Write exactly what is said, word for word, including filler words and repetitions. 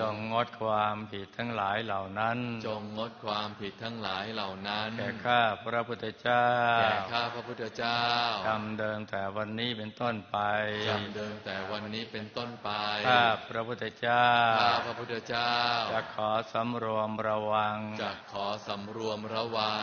จงงดความผิดทั้งหลายเหล่านั้นจงงดความผิดทั้งหลายเหล่านั้นแก่ข้าพระพุทธเจ้าแก่ข้าพระพุทธเจ้าจำเดิมแต่วันนี้เป็นต้นไปจำเดิมแต่วันนี้เป็นต้นไปข้าพระพุทธเจ้าข้าพระพุทธเจ้าจะขอสำรวมระวังจะขอสำรวมระวัง